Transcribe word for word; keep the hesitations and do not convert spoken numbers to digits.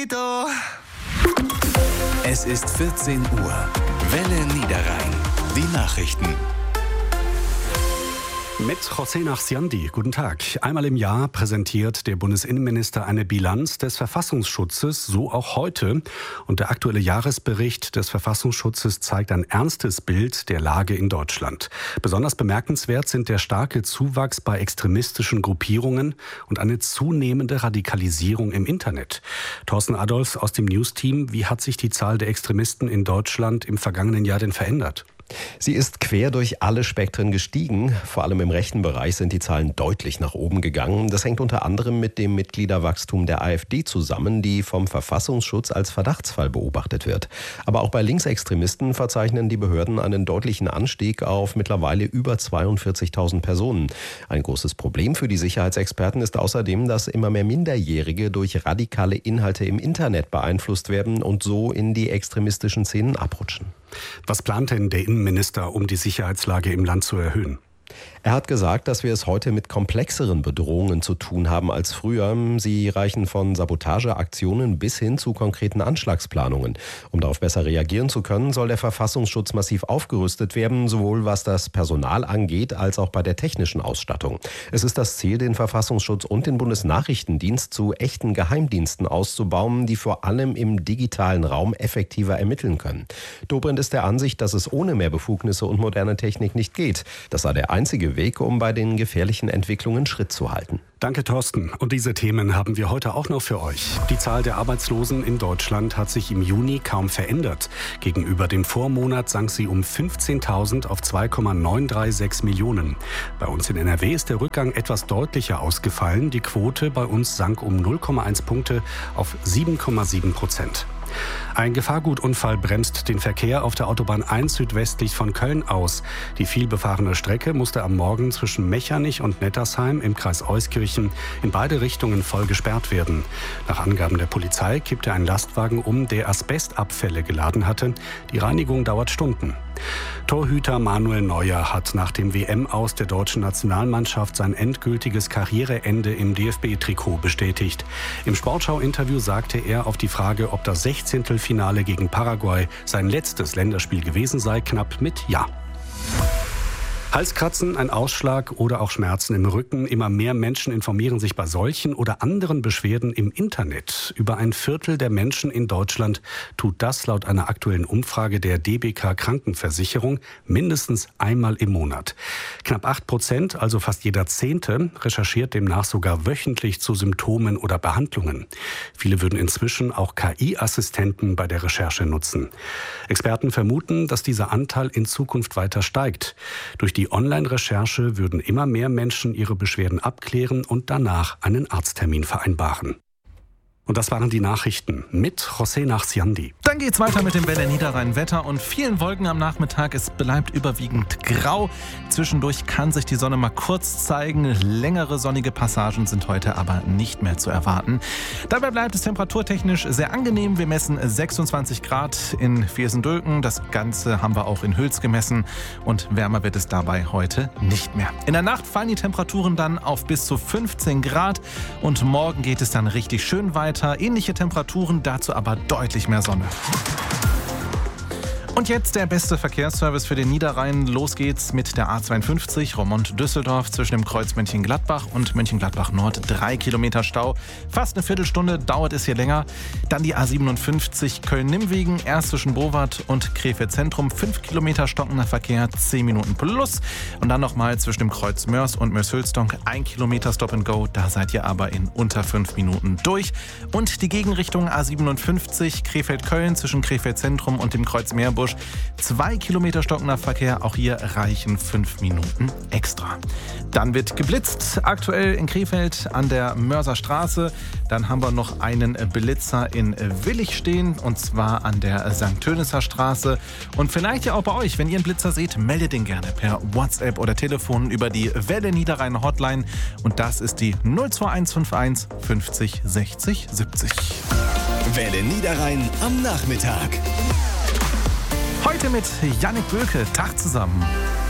Es ist vierzehn Uhr. Welle Niederrhein. Die Nachrichten. Mit José Nachsiandi. Guten Tag. Einmal im Jahr präsentiert der Bundesinnenminister eine Bilanz des Verfassungsschutzes, so auch heute. Und der aktuelle Jahresbericht des Verfassungsschutzes zeigt ein ernstes Bild der Lage in Deutschland. Besonders bemerkenswert sind der starke Zuwachs bei extremistischen Gruppierungen und eine zunehmende Radikalisierung im Internet. Thorsten Adolfs aus dem News-Team. Wie hat sich die Zahl der Extremisten in Deutschland im vergangenen Jahr denn verändert? Sie ist quer durch alle Spektren gestiegen. Vor allem im rechten Bereich sind die Zahlen deutlich nach oben gegangen. Das hängt unter anderem mit dem Mitgliederwachstum der AfD zusammen, die vom Verfassungsschutz als Verdachtsfall beobachtet wird. Aber auch bei Linksextremisten verzeichnen die Behörden einen deutlichen Anstieg auf mittlerweile über zweiundvierzigtausend Personen. Ein großes Problem für die Sicherheitsexperten ist außerdem, dass immer mehr Minderjährige durch radikale Inhalte im Internet beeinflusst werden und so in die extremistischen Szenen abrutschen. Was plant denn der Innenminister, um die Sicherheitslage im Land zu erhöhen? Er hat gesagt, dass wir es heute mit komplexeren Bedrohungen zu tun haben als früher. Sie reichen von Sabotageaktionen bis hin zu konkreten Anschlagsplanungen. Um darauf besser reagieren zu können, soll der Verfassungsschutz massiv aufgerüstet werden, sowohl was das Personal angeht, als auch bei der technischen Ausstattung. Es ist das Ziel, den Verfassungsschutz und den Bundesnachrichtendienst zu echten Geheimdiensten auszubauen, die vor allem im digitalen Raum effektiver ermitteln können. Dobrindt ist der Ansicht, dass es ohne mehr Befugnisse und moderne Technik nicht geht. Das sei der einzige Weg, um bei den gefährlichen Entwicklungen Schritt zu halten. Danke, Thorsten. Und diese Themen haben wir heute auch noch für euch. Die Zahl der Arbeitslosen in Deutschland hat sich im Juni kaum verändert. Gegenüber dem Vormonat sank sie um fünfzehntausend auf zwei Komma neunhundertsechsunddreißig Millionen. Bei uns in N R W ist der Rückgang etwas deutlicher ausgefallen. Die Quote bei uns sank um null Komma eins Punkte auf sieben Komma sieben Prozent. Ein Gefahrgutunfall bremst den Verkehr auf der Autobahn eins südwestlich von Köln aus. Die vielbefahrene Strecke musste am Morgen zwischen Mechernich und Nettersheim im Kreis Euskirchen in beide Richtungen voll gesperrt werden. Nach Angaben der Polizei kippte ein Lastwagen um, der Asbestabfälle geladen hatte. Die Reinigung dauert Stunden. Torhüter Manuel Neuer hat nach dem W M-Aus der deutschen Nationalmannschaft sein endgültiges Karriereende im D F B-Trikot bestätigt. Im Sportschau-Interview sagte er auf die Frage, ob das Sechzehntelfinale gegen Paraguay sein letztes Länderspiel gewesen sei, knapp mit Ja. Halskratzen, ein Ausschlag oder auch Schmerzen im Rücken. Immer mehr Menschen informieren sich bei solchen oder anderen Beschwerden im Internet. Über ein Viertel der Menschen in Deutschland tut das laut einer aktuellen Umfrage der D B K Krankenversicherung mindestens einmal im Monat. Knapp acht Prozent, also fast jeder Zehnte, recherchiert demnach sogar wöchentlich zu Symptomen oder Behandlungen. Viele würden inzwischen auch K I-Assistenten bei der Recherche nutzen. Experten vermuten, dass dieser Anteil in Zukunft weiter steigt. Durch die Die Online-Recherche würden immer mehr Menschen ihre Beschwerden abklären und danach einen Arzttermin vereinbaren. Und das waren die Nachrichten mit José Nachsiandi. Dann geht's weiter mit dem Welle Niederrhein Wetter und vielen Wolken am Nachmittag. Es bleibt überwiegend grau. Zwischendurch kann sich die Sonne mal kurz zeigen. Längere sonnige Passagen sind heute aber nicht mehr zu erwarten. Dabei bleibt es temperaturtechnisch sehr angenehm. Wir messen sechsundzwanzig Grad in Viersen-Dülken. Das Ganze haben wir auch in Hüls gemessen. Und wärmer wird es dabei heute nicht mehr. In der Nacht fallen die Temperaturen dann auf bis zu fünfzehn Grad. Und morgen geht es dann richtig schön weiter. Ähnliche Temperaturen, dazu aber deutlich mehr Sonne. Und jetzt der beste Verkehrsservice für den Niederrhein. Los geht's mit der A zweiundfünfzig Roermond-Düsseldorf zwischen dem Kreuz Mönchengladbach und Mönchengladbach-Nord. Drei Kilometer Stau. Fast eine Viertelstunde dauert es hier länger. Dann die A siebenundfünfzig Köln-Nimwegen, erst zwischen Bowart und Krefeld Zentrum. Fünf Kilometer stockender Verkehr, zehn Minuten plus. Und dann nochmal zwischen dem Kreuz Mörs und Mörs-Hülsdonk. Ein Kilometer Stop and Go. Da seid ihr aber in unter fünf Minuten durch. Und die Gegenrichtung A siebenundfünfzig Krefeld-Köln zwischen Krefeld Zentrum und dem Kreuz Meerbusch. Zwei Kilometer stockender Verkehr, auch hier reichen fünf Minuten extra. Dann wird geblitzt, aktuell in Krefeld an der Mörser Straße. Dann haben wir noch einen Blitzer in Willich stehen, und zwar an der Sankt Tönisser Straße. Und vielleicht ja auch bei euch, wenn ihr einen Blitzer seht, meldet den gerne per WhatsApp oder Telefon über die Welle Niederrhein Hotline. Und das ist die null zwei eins fünf eins fünfzig sechzig siebzig. Welle Niederrhein am Nachmittag. Heute mit Jannik Böke. Tag zusammen.